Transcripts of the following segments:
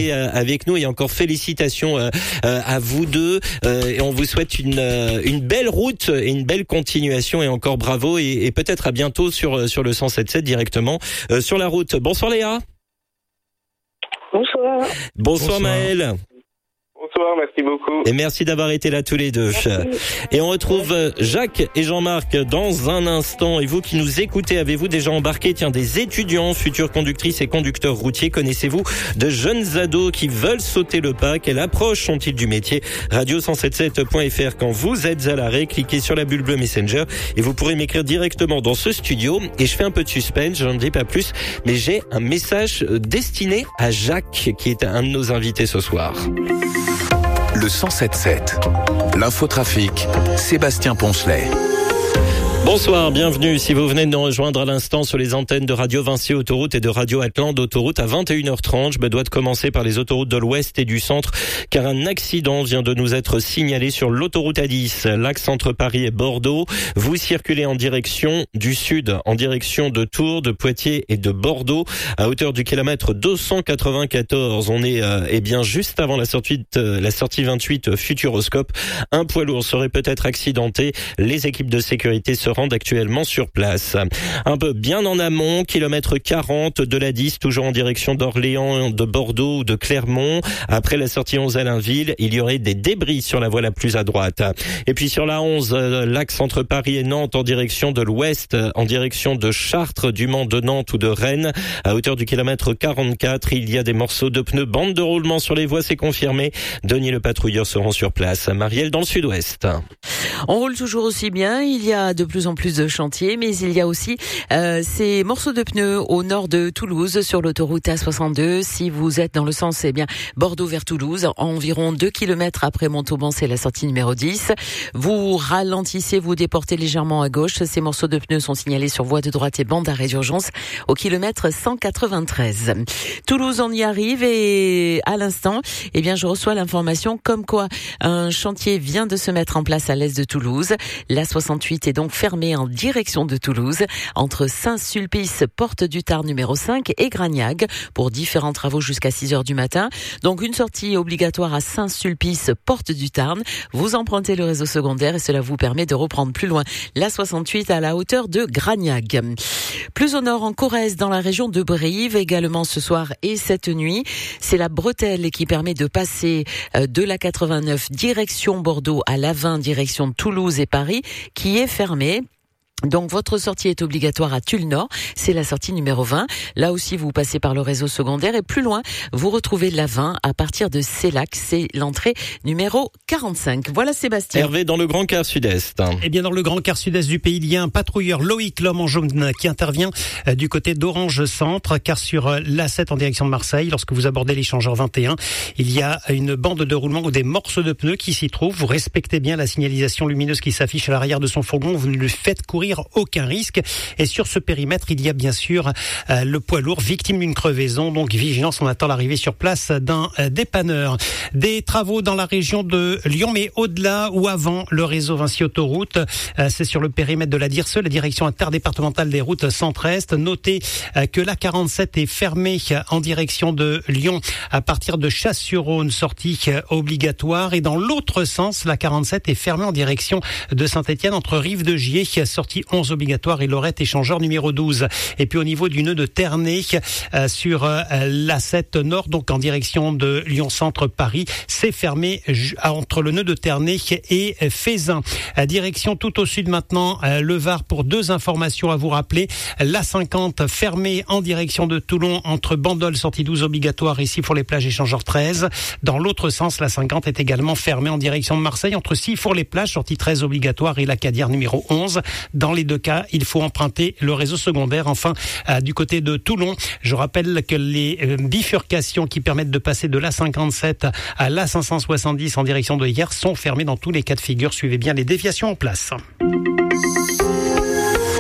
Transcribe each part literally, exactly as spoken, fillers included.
été euh, avec nous et encore félicitations euh, euh, à vous deux. Euh, et on vous souhaite une euh, une belle route et une belle continuation et encore bravo et, et peut-être à bientôt sur sur le cent sept sept directement euh, sur la route. Bonsoir Léa. Bonsoir. Bonsoir, Bonsoir. Maëlle. Bonsoir, merci beaucoup. Et merci d'avoir été là tous les deux. Merci. Et on retrouve Jacques et Jean-Marc dans un instant. Et vous qui nous écoutez, avez-vous déjà embarqué, tiens, des étudiants, futures conductrices et conducteurs routiers? Connaissez-vous de jeunes ados qui veulent sauter le pas? Quelle approche sont-ils du métier? radio cent soixante-dix-sept point f r. Quand vous êtes à l'arrêt, cliquez sur la bulle bleue Messenger et vous pourrez m'écrire directement dans ce studio. Et je fais un peu de suspense, je n'en dis pas plus, mais j'ai un message destiné à Jacques qui est un de nos invités ce soir. Le cent sept sept. L'infotrafic, Sébastien Poncelet. Bonsoir, bienvenue. Si vous venez de nous rejoindre à l'instant sur les antennes de Radio Vinci Autoroute et de Radio Atlante Autoroute à vingt et une heures trente, je me dois de commencer par les autoroutes de l'Ouest et du Centre, car un accident vient de nous être signalé sur l'autoroute A dix, l'axe entre Paris et Bordeaux. Vous circulez en direction du sud, en direction de Tours, de Poitiers et de Bordeaux, à hauteur du kilomètre deux cent quatre-vingt-quatorze. On est euh, eh bien juste avant la sortie, euh, la sortie vingt-huit Futuroscope. Un poids lourd serait peut-être accidenté. Les équipes de sécurité se rendent actuellement sur place. Un peu bien en amont, kilomètre quarante de la dix, toujours en direction d'Orléans, de Bordeaux ou de Clermont. Après la sortie onze à Allainville, il y aurait des débris sur la voie la plus à droite. Et puis sur la onze, l'axe entre Paris et Nantes en direction de l'ouest, en direction de Chartres, du Mans, de Nantes ou de Rennes, à hauteur du kilomètre quarante-quatre, il y a des morceaux de pneus, bande de roulement sur les voies, c'est confirmé. Denis le patrouilleur se rend sur place. Marielle dans le sud-ouest. On roule toujours aussi bien, il y a de plus en plus de chantiers, mais il y a aussi euh, ces morceaux de pneus au nord de Toulouse sur l'autoroute A soixante-deux. Si vous êtes dans le sens, eh bien, Bordeaux vers Toulouse, environ deux kilomètres après Montauban, c'est la sortie numéro dix. Vous ralentissez, vous déportez légèrement à gauche. Ces morceaux de pneus sont signalés sur voie de droite et bande d'arrêt d'urgence au kilomètre cent quatre-vingt-treize. Toulouse, on y arrive et à l'instant, eh bien, je reçois l'information comme quoi un chantier vient de se mettre en place à l'est de Toulouse. La soixante-huit est donc fermée en direction de Toulouse, entre Saint-Sulpice, porte du Tarn numéro cinq et Gragnac, pour différents travaux jusqu'à six heures du matin. Donc une sortie obligatoire à Saint-Sulpice, porte du Tarn. Vous empruntez le réseau secondaire et cela vous permet de reprendre plus loin la soixante-huit à la hauteur de Gragnac. Plus au nord, en Corrèze, dans la région de Brive, également ce soir et cette nuit, c'est la bretelle qui permet de passer de la quatre-vingt-neuf direction Bordeaux à l'A vingt direction Toulouse et Paris qui est fermée. Donc votre sortie est obligatoire à Tulle Nord, c'est la sortie numéro vingt. Là aussi vous passez par le réseau secondaire et plus loin vous retrouvez l'A vingt à partir de Sellac, c'est l'entrée numéro quarante-cinq. Voilà Sébastien. Hervé dans le Grand Quart Sud-Est. Eh bien dans le Grand Quart Sud-Est du pays, il y a un patrouilleur Loïc l'homme en jaune qui intervient du côté d'Orange Centre, car sur l'A sept en direction de Marseille, lorsque vous abordez l'échangeur vingt et un, il y a une bande de roulement ou des morceaux de pneus qui s'y trouvent. Vous respectez bien la signalisation lumineuse qui s'affiche à l'arrière de son fourgon, vous ne le faites courir aucun risque. Et sur ce périmètre, il y a bien sûr euh, le poids lourd victime d'une crevaison. Donc vigilance, on attend l'arrivée sur place d'un euh, dépanneur. Des travaux dans la région de Lyon, mais au-delà ou avant le réseau Vinci Autoroute. Euh, c'est sur le périmètre de la D I R S E, la direction interdépartementale des routes centre-est. Notez euh, que l'A quarante-sept est fermée en direction de Lyon à partir de Chasse-sur-Rhône, sortie euh, obligatoire. Et dans l'autre sens, l'A quarante-sept est fermée en direction de Saint-Étienne entre Rive-de-Gier, sortie onze obligatoire, et Lorette échangeur numéro douze. Et puis au niveau du nœud de Ternay, euh, sur euh, l'A sept Nord, donc en direction de Lyon-Centre-Paris, c'est fermé ju- entre le nœud de Ternay et Fézin. Euh, direction tout au sud maintenant, euh, le Var, pour deux informations à vous rappeler. L'A cinquante fermée en direction de Toulon entre Bandol, sortie douze obligatoire, ici pour les plages échangeur treize. Dans l'autre sens, l'A cinquante est également fermée en direction de Marseille entre Sifour-les-Plages, sortie treize obligatoire, et la Cadière numéro onze. Dans les deux cas, il faut emprunter le réseau secondaire. Enfin, euh, du côté de Toulon, je rappelle que les euh, bifurcations qui permettent de passer de l'A cinquante-sept à l'A cinq cent soixante-dix en direction de Hyères sont fermées dans tous les cas de figure. Suivez bien les déviations en place. Transport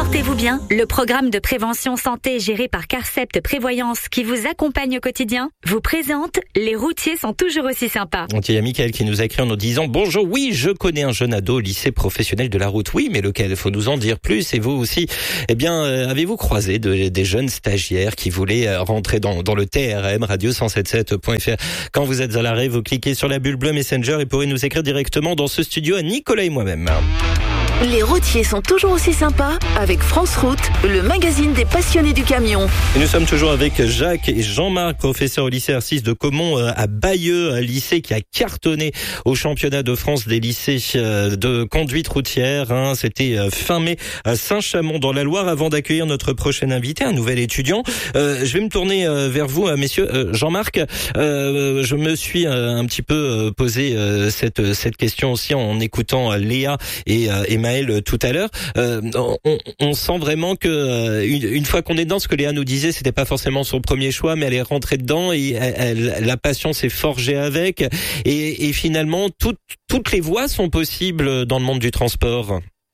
Portez-vous bien. Le programme de prévention santé géré par Carcept Prévoyance qui vous accompagne au quotidien vous présente Les routiers sont toujours aussi sympas. Il y a Michael qui nous a écrit en nous disant « Bonjour, oui, je connais un jeune ado au lycée professionnel de la route. » Oui, mais lequel? Il faut nous en dire plus. Et vous aussi, eh bien, euh, avez-vous croisé de, des jeunes stagiaires qui voulaient rentrer dans, dans le T R M, radio cent soixante-dix-sept point f r? Quand vous êtes à l'arrêt, vous cliquez sur la bulle bleue Messenger et pourrez nous écrire directement dans ce studio à Nicolas et moi-même. Les routiers sont toujours aussi sympas avec France Route, le magazine des passionnés du camion. Et nous sommes toujours avec Jacques et Jean-Marc, professeurs au lycée R six de Caumont à Bayeux, un lycée qui a cartonné au championnat de France des lycées de conduite routière. Hein. C'était fin mai à Saint-Chamond dans la Loire. Avant d'accueillir notre prochain invité, un nouvel étudiant, euh, je vais me tourner vers vous, messieurs. Euh, Jean-Marc, euh, je me suis un petit peu posé cette cette question aussi en écoutant Léa et, et Maëlle tout à l'heure. Euh, on, on sent vraiment que euh, une, une fois qu'on est dedans, ce que Léa nous disait, c'était pas forcément son premier choix, mais elle est rentrée dedans et elle, elle, la passion s'est forgée avec. Et, et finalement, toutes toutes les voies sont possibles dans le monde du transport.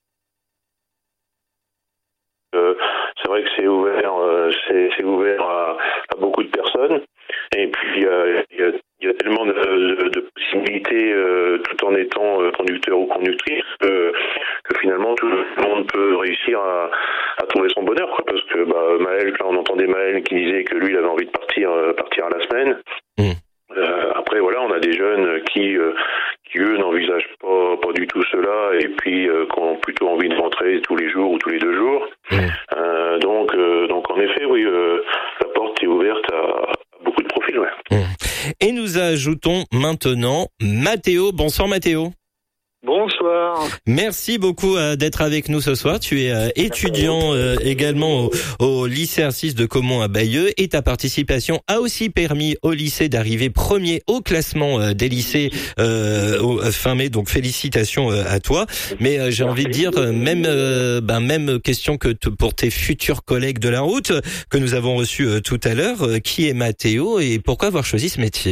Euh, c'est vrai que c'est ouvert, euh, c'est, c'est ouvert à, à beaucoup de personnes. Et puis euh, il y a Il y a tellement de, de, de possibilités euh, tout en étant euh, conducteur ou conductrice que, que finalement tout le monde peut réussir à, à trouver son bonheur, quoi. Parce que bah, Maël, là on entendait Maël qui disait que lui il avait envie de partir euh, partir à la semaine. Mmh. Euh, après voilà, on a des jeunes qui euh, qui eux n'envisagent pas pas du tout cela et puis euh, qui ont plutôt envie de rentrer tous les jours ou tous les deux jours. Mmh. Euh, donc euh, donc en effet oui, euh, la porte est ouverte à beaucoup de profils, ouais. Mmh. Et nous ajoutons maintenant Mathéo. Bonsoir Mathéo. Bonsoir. Merci beaucoup euh, d'être avec nous ce soir. Tu es euh, étudiant euh, également au, au lycée R six de Caumont à Bayeux et ta participation a aussi permis au lycée d'arriver premier au classement euh, des lycées euh, au, fin mai. Donc félicitations euh, à toi. Mais euh, j'ai envie de dire euh, même euh, ben, même question que t- pour tes futurs collègues de la route que nous avons reçus euh, tout à l'heure. Euh, qui est Mathéo et pourquoi avoir choisi ce métier?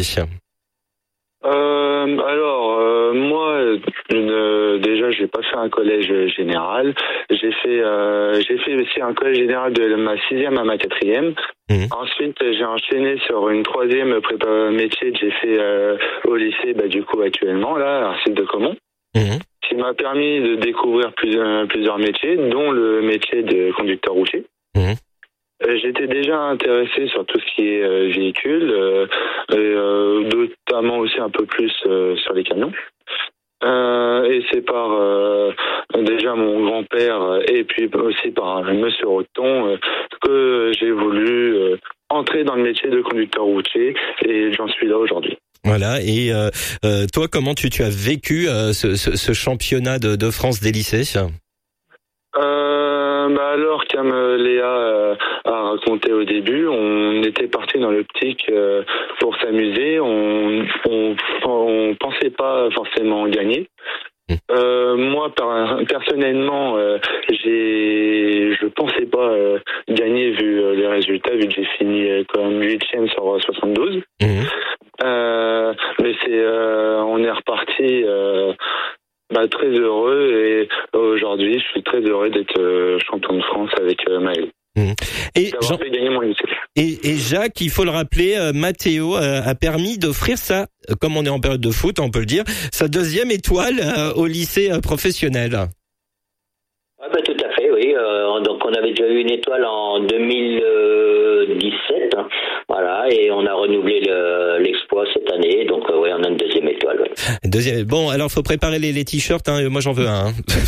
Euh, alors euh, moi une, déjà j'ai pas fait un collège général, j'ai fait euh, j'ai fait aussi un collège général de ma sixième à ma quatrième. Mmh. Ensuite j'ai enchaîné sur une troisième prépa métier que j'ai fait euh, au lycée bah, du coup actuellement là à R six de Caumont. Mmh. Qui m'a permis de découvrir plusieurs, plusieurs métiers dont le métier de conducteur routier. Mmh. J'étais déjà intéressé sur tout ce qui est euh, véhicule, euh, et euh, notamment aussi un peu plus euh, sur les camions. Euh, et c'est par euh, déjà mon grand-père et puis aussi par Monsieur Roton euh, que j'ai voulu euh, entrer dans le métier de conducteur routier et j'en suis là aujourd'hui. Voilà, et euh, euh, toi, comment tu, tu as vécu euh, ce, ce, ce championnat de, de France des lycées ? Euh, bah alors, comme euh, Léa euh, a raconté au début, on était parti dans l'optique euh, pour s'amuser. On, on on pensait pas forcément gagner. Euh, moi, par, personnellement, euh, j'ai, je pensais pas euh, gagner vu euh, les résultats, vu que j'ai fini euh, comme huitième sur soixante-douze. Mmh. Euh, mais c'est, euh, on est reparti. Euh, Bah, très heureux et aujourd'hui je suis très heureux d'être euh, champion de France avec euh, Maël. Mmh. Et, Jean... fait gagner mon lycée. et et Jacques, il faut le rappeler, euh, Mathéo euh, a permis d'offrir ça, euh, comme on est en période de foot, on peut le dire, sa deuxième étoile euh, au lycée euh, professionnel. Ah bah, tout à fait, oui. Euh, donc on avait déjà eu une étoile en deux mille dix-sept, hein, voilà, et on a renouvelé le, l'exploit cette année. Donc euh, oui, on a une deuxième étoile. Ouais. Deuxième. Bon, alors faut préparer les, les t-shirts. Hein, moi j'en veux un. Hein.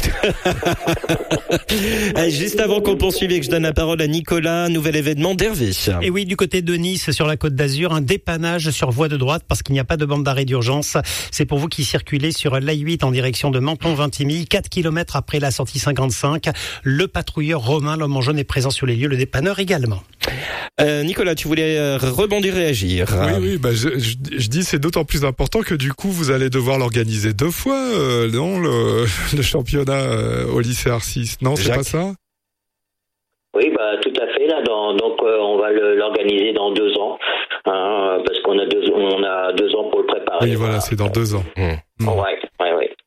Allez, juste avant qu'on poursuive et que je donne la parole à Nicolas, nouvel événement d'Hervé. Et oui, du côté de Nice, sur la Côte d'Azur, un dépannage sur voie de droite parce qu'il n'y a pas de bande d'arrêt d'urgence. C'est pour vous qui circulez sur l'A huit en direction de Menton-Vintimille, quatre kilomètres après la sortie cinquante-cinq. Le patrouilleur Romain, l'homme en jaune, est présent sur les lieux, le dépanneur également. Euh, Nicolas, tu voulais euh, rebondir, réagir. Oui, oui, bah je, je, je dis c'est d'autant plus important que du coup vous allez devoir l'organiser deux fois, euh, non, le, le championnat euh, au lycée R six, non, c'est Jacques. Pas ça ? Oui, bah tout à fait. Là, dans, donc euh, on va le, l'organiser dans deux ans, hein, parce qu'on a deux, on a deux ans pour le préparer. Oui, voilà, c'est dans deux ans. Mmh. Mmh. Ouais, ouais, ouais.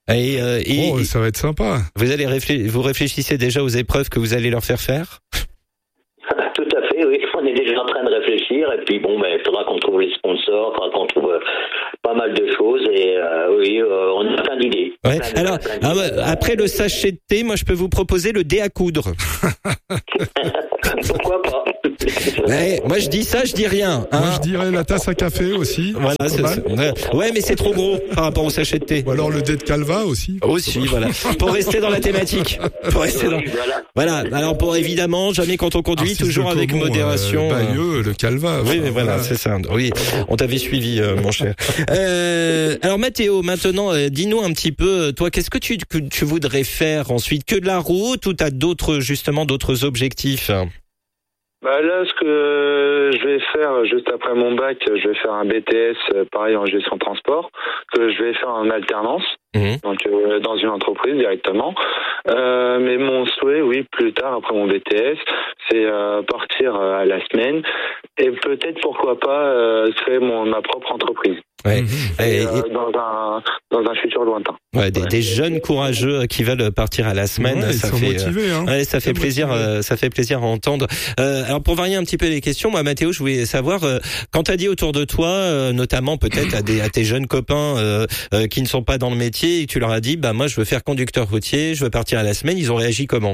Et, euh, et oh, ça va être sympa. Vous allez réfléch- vous réfléchissez déjà aux épreuves que vous allez leur faire faire? Tout à fait, oui. On est déjà en train de réfléchir. Et puis, bon, ben, il faudra qu'on trouve les sponsors, il faudra qu'on trouve euh, pas mal de choses. Et euh, oui, euh, on a plein d'idées. Ouais. Plein Alors, plein ah ouais, après le sachet de thé, moi, je peux vous proposer le dé à coudre. Pourquoi pas? Ouais, moi, je dis ça, je dis rien. Hein. Moi, je dirais la tasse à café aussi. Voilà, c'est, c'est, c'est, ouais, mais c'est trop gros par rapport au sachet de thé. Ou alors le dé de Calva aussi. Aussi, voilà. Pour rester dans la thématique. Pour rester dans... Voilà. Alors, pour évidemment, jamais quand on conduit, Artiste toujours avec Comont, modération. Euh, Bayeux, le Calva. Oui, mais voilà, voilà, c'est ça. Oui, on t'avait suivi, euh, mon cher. Euh, alors, Mathéo, maintenant, euh, dis-nous un petit peu, toi, qu'est-ce que tu, que tu voudrais faire ensuite? Que de la route ou t'as d'autres, justement, d'autres objectifs? Bah là, ce que je vais faire juste après mon bac, je vais faire un B T S, pareil en gestion de transport, que je vais faire en alternance, mmh. donc euh, dans une entreprise directement. Euh, mais mon souhait, oui, plus tard après mon B T S, c'est euh, partir à la semaine et peut-être pourquoi pas euh, créer mon ma propre entreprise. Ouais. Mmh. Et, et, euh, dans un dans un futur lointain. Ouais, des, ouais. des jeunes courageux qui veulent partir à la semaine, ouais, ça ils sont fait motivés, hein. ouais, ça fait plaisir, euh, ça fait plaisir à entendre. Euh, alors pour varier un petit peu les questions, moi Mathéo, je voulais savoir euh, quand t'as dit autour de toi, euh, notamment peut-être à des à tes jeunes copains euh, euh, qui ne sont pas dans le métier, et que tu leur as dit, bah moi je veux faire conducteur routier, je veux partir à la semaine, ils ont réagi comment?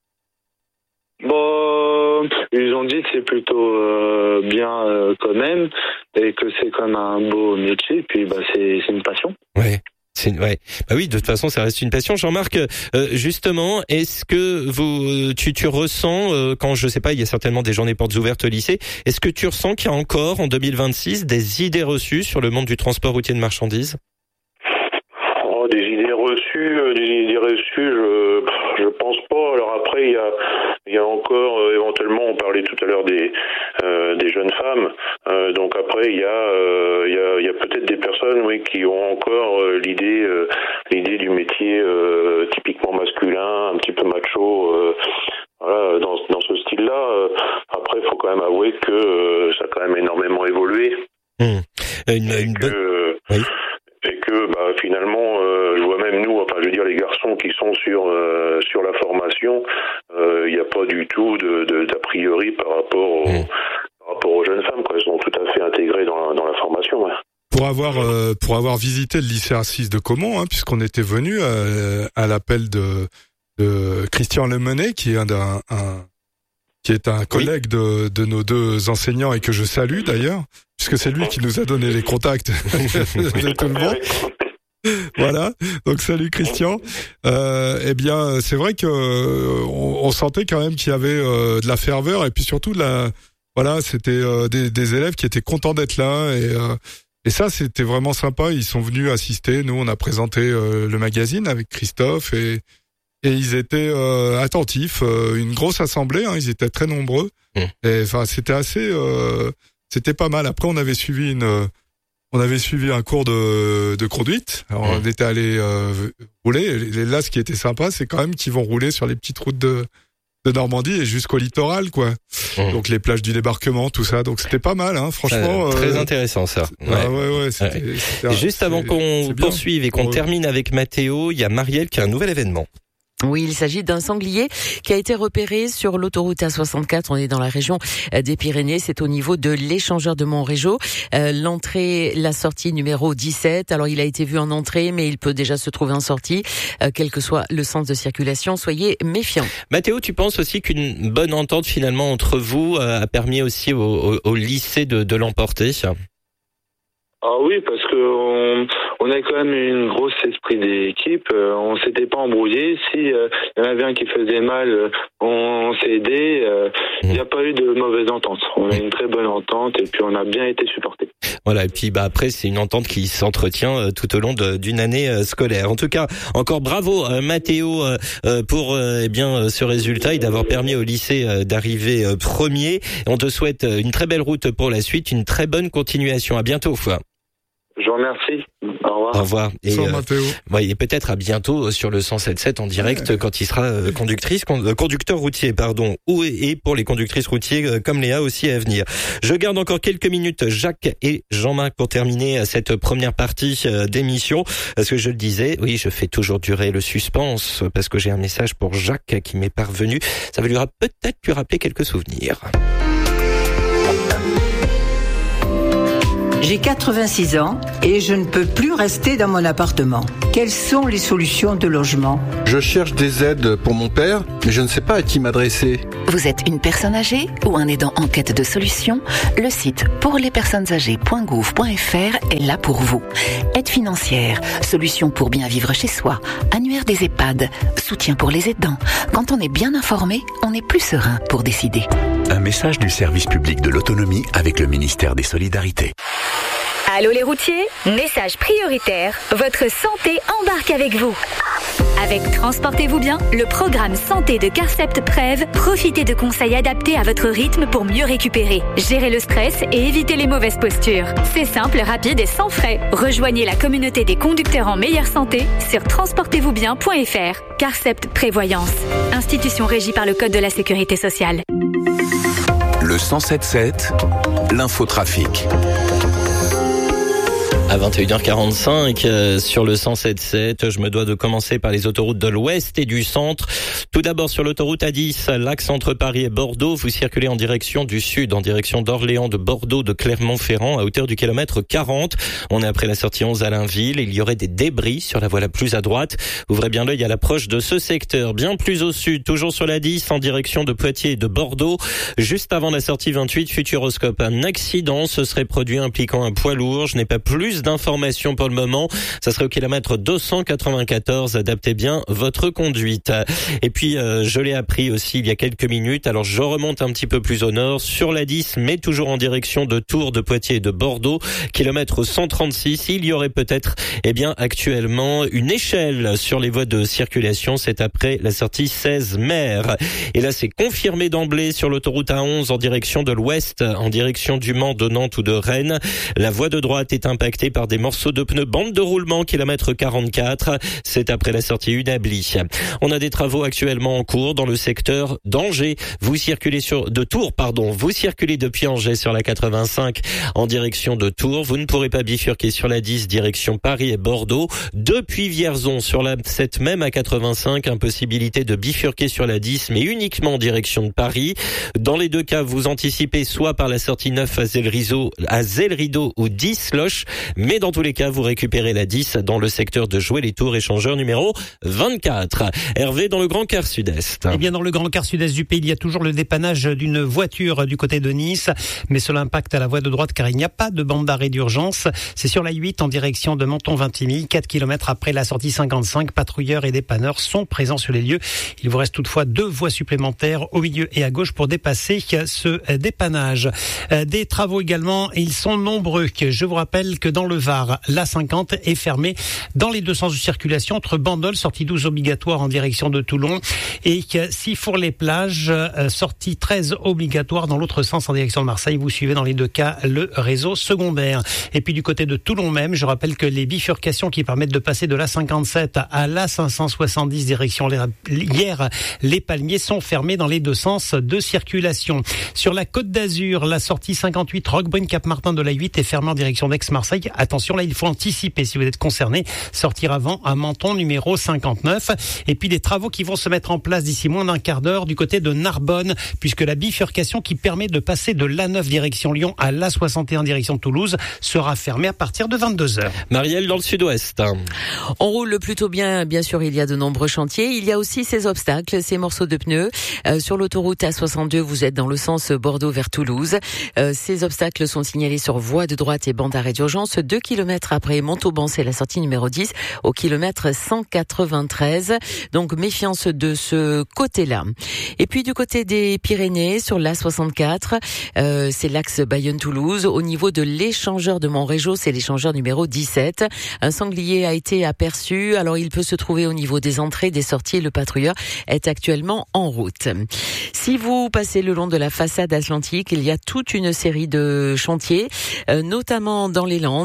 Bon, ils ont dit que c'est plutôt euh, bien euh, quand même et que c'est comme un beau métier. Puis bah c'est c'est une passion. Ouais. C'est, ouais. Bah oui, de toute façon, ça reste une passion. Jean-Marc, euh, justement, est-ce que vous, tu, tu ressens, euh, quand je sais pas, il y a certainement des journées portes ouvertes au lycée, est-ce que tu ressens qu'il y a encore, en deux mille vingt-six, des idées reçues sur le monde du transport routier de marchandises? Oh, des idées reçues, euh, des idées reçues, je, je pense pas. Alors après, il y a, il y a encore, euh, éventuellement, on parlait tout à l'heure des, euh, des jeunes femmes. Euh, donc après, il y a, euh, il y a, il y a peut-être des personnes, oui, qui ont encore euh, l'idée, euh, l'idée du métier euh, typiquement masculin, un petit peu macho. Euh, voilà, dans, dans ce style-là. Euh, après, il faut quand même avouer que euh, ça a quand même énormément évolué. Mmh. Une, et une que, bonne... oui. Et que bah, finalement, euh, je vois même nous, enfin je veux dire les garçons qui sont sur euh, sur la formation, il euh, n'y a pas du tout de, de d'a priori par rapport au, mmh. par rapport aux jeunes femmes, quoi. Elles sont tout à fait intégrées dans la, dans la formation. Ouais. Pour avoir euh, pour avoir visité le lycée R six de Caumont, hein, puisqu'on était venu à, à l'appel de, de Christian Lemenet, qui est un, un, un qui est un collègue oui. de, de nos deux enseignants et que je salue d'ailleurs, puisque c'est lui qui nous a donné les contacts de tout le monde. Voilà, donc salut Christian. Euh, eh bien, c'est vrai que on, on sentait quand même qu'il y avait euh, de la ferveur et puis surtout de la, voilà, c'était euh, des, des élèves qui étaient contents d'être là et euh, et ça c'était vraiment sympa. Ils sont venus assister. Nous, on a présenté euh, le magazine avec Christophe et Et ils étaient euh, attentifs, euh, une grosse assemblée, hein, ils étaient très nombreux. Mmh. Et enfin, c'était assez, euh, c'était pas mal. Après, on avait suivi une, euh, on avait suivi un cours de, de conduite. Alors, mmh. on était allé euh, rouler. Et là, ce qui était sympa, c'est quand même qu'ils vont rouler sur les petites routes de, de Normandie et jusqu'au littoral, quoi. Mmh. Donc les plages du débarquement, tout ça. Donc c'était pas mal, hein, franchement. Euh, très euh, intéressant ça. Ouais, ah, ouais, ouais. C'était, ouais. c'était, Juste avant c'est, qu'on c'est poursuive et qu'on ouais. termine avec Mathéo, il y a Marielle qui a un nouvel événement. Oui, il s'agit d'un sanglier qui a été repéré sur l'autoroute A soixante-quatre. On est dans la région des Pyrénées. C'est au niveau de l'échangeur de Montrégeau. Euh, l'entrée, la sortie numéro dix-sept. Alors, il a été vu en entrée, mais il peut déjà se trouver en sortie, euh, quel que soit le sens de circulation. Soyez méfiants. Mathéo, tu penses aussi qu'une bonne entente finalement entre vous euh, a permis aussi au, au, au lycée de, de l'emporter? Ah oui, parce que on, on a quand même une grosse esprit d'équipe. Euh, on s'était pas embrouillé. Si euh, il y en avait un qui faisait mal, euh, on, on s'est aidé. Euh, il mmh. n'y a pas eu de mauvaise entente. On a une très bonne entente et puis on a bien été supportés. Voilà. Et puis bah après c'est une entente qui s'entretient euh, tout au long de, d'une année euh, scolaire. En tout cas, encore bravo euh, Mathéo euh, pour euh, eh bien ce résultat et d'avoir permis au lycée euh, d'arriver euh, premier. On te souhaite une très belle route pour la suite, une très bonne continuation. À bientôt. Je vous remercie. Au revoir. Au revoir. Et, Bonsoir, euh, Mathéo. ouais, et peut-être à bientôt sur le cent sept sept en direct ouais. quand il sera euh, conductrice, con, euh, conducteur routier, pardon, ou et pour les conductrices routiers euh, comme Léa aussi à venir. Je garde encore quelques minutes Jacques et Jean-Marc pour terminer cette première partie euh, d'émission. Parce que je le disais, oui, je fais toujours durer le suspense parce que j'ai un message pour Jacques qui m'est parvenu. Ça va lui ra- peut-être lui rappeler quelques souvenirs. J'ai quatre-vingt-six ans et je ne peux plus rester dans mon appartement. Quelles sont les solutions de logement ? Je cherche des aides pour mon père, mais je ne sais pas à qui m'adresser. Vous êtes une personne âgée ou un aidant en quête de solutions ? Le site pour les personnes âgées point gouv point f r est là pour vous. Aide financière, solutions pour bien vivre chez soi, annuaire des EHPAD, soutien pour les aidants. Quand on est bien informé, on est plus serein pour décider. Un message du service public de l'autonomie avec le ministère des Solidarités. Allô les routiers ? Message prioritaire, votre santé embarque avec vous. Avec Transportez-vous bien, le programme santé de Carcept Prev, profitez de conseils adaptés à votre rythme pour mieux récupérer, gérer le stress et éviter les mauvaises postures. C'est simple, rapide et sans frais. Rejoignez la communauté des conducteurs en meilleure santé sur transportez vous bien point f r. Carcept Prévoyance, institution régie par le Code de la Sécurité sociale. Le cent sept sept, l'infotrafic. À vingt et une heures quarante-cinq, euh, sur le cent sept sept, je me dois de commencer par les autoroutes de l'Ouest et du Centre. Tout d'abord sur l'autoroute A dix, l'axe entre Paris et Bordeaux, vous circulez en direction du Sud, en direction d'Orléans, de Bordeaux, de Clermont-Ferrand, à hauteur du kilomètre quarante. On est après la sortie onze à Lainville. Il y aurait des débris sur la voie la plus à droite. Ouvrez bien l'œil à l'approche de ce secteur. Bien plus au sud, toujours sur la dix, en direction de Poitiers et de Bordeaux. Juste avant la sortie vingt-huit, Futuroscope. Un accident se serait produit impliquant un poids lourd. Je n'ai pas plus d'informations pour le moment. Ça serait au kilomètre deux cent quatre-vingt-quatorze. Adaptez bien votre conduite. Et puis, euh, je l'ai appris aussi il y a quelques minutes. Alors, je remonte un petit peu plus au nord sur la dix, mais toujours en direction de Tours, de Poitiers et de Bordeaux. Kilomètre cent trente-six. Il y aurait peut-être, eh bien, actuellement, une échelle sur les voies de circulation. C'est après la sortie seize mer. Et là, c'est confirmé d'emblée sur l'autoroute A onze en direction de l'ouest, en direction du Mans, de Nantes ou de Rennes. La voie de droite est impactée par des morceaux de pneus, bande de roulement, kilomètre quarante-quatre. C'est après la sortie Unabli. On a des travaux actuellement en cours dans le secteur d'Angers. Vous circulez sur, de Tours, pardon. Vous circulez depuis Angers sur la quatre-vingt-cinq en direction de Tours. Vous ne pourrez pas bifurquer sur la dix, direction Paris et Bordeaux. Depuis Vierzon sur la sept même à quatre-vingt-cinq, impossibilité de bifurquer sur la dix, mais uniquement en direction de Paris. Dans les deux cas, vous anticipez soit par la sortie neuf à Zellrideau, à Zellrideau ou dix Loche, mais dans tous les cas, vous récupérez la dix dans le secteur de Joué-les-Tours, échangeur numéro vingt-quatre. Hervé, dans le Grand Quart Sud-Est. Eh bien, dans le Grand Quart Sud-Est du pays, il y a toujours le dépannage d'une voiture du côté de Nice, mais cela impacte à la voie de droite car il n'y a pas de bande d'arrêt d'urgence. C'est sur la huit en direction de Menton-Vintimille, quatre kilomètres après la sortie cinquante-cinq. Patrouilleurs et dépanneurs sont présents sur les lieux. Il vous reste toutefois deux voies supplémentaires au milieu et à gauche pour dépasser ce dépannage. Des travaux également, et ils sont nombreux. Je vous rappelle que dans le Var, l'A cinquante est fermée dans les deux sens de circulation entre Bandol, sortie douze obligatoire en direction de Toulon, et Sifour-les-Plages, sortie treize obligatoire dans l'autre sens en direction de Marseille. Vous suivez dans les deux cas le réseau secondaire. Et puis du côté de Toulon même, je rappelle que les bifurcations qui permettent de passer de l'A cinquante-sept à l'A cinq cent soixante-dix direction hier, les Palmiers sont fermés dans les deux sens de circulation. Sur la Côte d'Azur, la sortie cinquante-huit Roquebrune-Cap-Martin de la huit est fermée en direction d'Aix-Marseille. Attention, là, il faut anticiper si vous êtes concerné. Sortir avant à Menton, numéro cinquante-neuf. Et puis, des travaux qui vont se mettre en place d'ici moins d'un quart d'heure du côté de Narbonne, puisque la bifurcation qui permet de passer de l'A neuf direction Lyon à l'A soixante et un direction Toulouse sera fermée à partir de vingt-deux heures. Marielle, dans le sud-ouest. On roule plutôt bien, bien sûr, il y a de nombreux chantiers. Il y a aussi ces obstacles, ces morceaux de pneus. Euh, sur l'autoroute A soixante-deux, vous êtes dans le sens Bordeaux vers Toulouse. Euh, ces obstacles sont signalés sur voie de droite et bande d'arrêt d'urgence. Deux kilomètres après Montauban, c'est la sortie numéro dix, au kilomètre cent quatre-vingt-treize. Donc, méfiance de ce côté-là. Et puis, du côté des Pyrénées, sur l'A soixante-quatre, euh, c'est l'axe Bayonne-Toulouse. Au niveau de l'échangeur de Montrégeau, c'est l'échangeur numéro dix-sept. Un sanglier a été aperçu. Alors, il peut se trouver au niveau des entrées, des sorties. Le patrouilleur est actuellement en route. Si vous passez le long de la façade atlantique, il y a toute une série de chantiers, euh, notamment dans les Landes.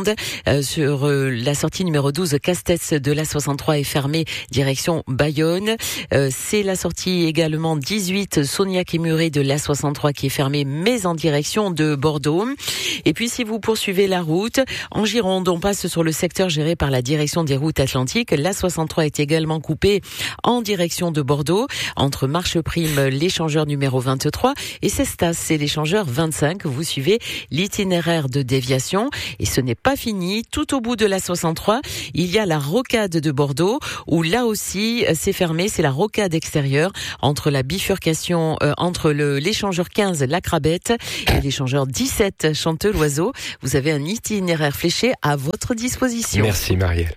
Gironde. Euh, sur euh, la sortie numéro douze, Castets de l'A soixante-trois est fermée direction Bayonne. Euh, c'est la sortie également dix-huit, Sognac et Muret de l'A soixante-trois qui est fermée, mais en direction de Bordeaux. Et puis si vous poursuivez la route, en Gironde, on passe sur le secteur géré par la direction des routes atlantiques. L'A soixante-trois est également coupée en direction de Bordeaux, entre Marcheprime, l'échangeur numéro vingt-trois, et Cestas, c'est l'échangeur vingt-cinq. Vous suivez l'itinéraire de déviation. Et ce n'est pas fini. Tout au bout de l'A soixante-trois, il y a la rocade de Bordeaux, où là aussi, c'est fermé. C'est la rocade extérieure entre la bifurcation, euh, entre le, l'échangeur quinze, la Crabette, et l'échangeur dix-sept, Chanteloiseau. Vous avez un itinéraire fléché à votre disposition. Merci Marielle.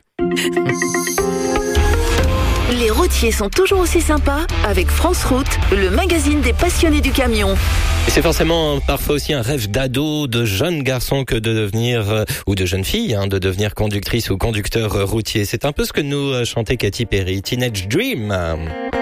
Les routiers sont toujours aussi sympas avec France Route, le magazine des passionnés du camion. Et c'est forcément parfois aussi un rêve d'ado, de jeune garçon que de devenir, euh, ou de jeune fille, hein, de devenir conductrice ou conducteur routier. C'est un peu ce que nous chantait Katy Perry, Teenage Dream.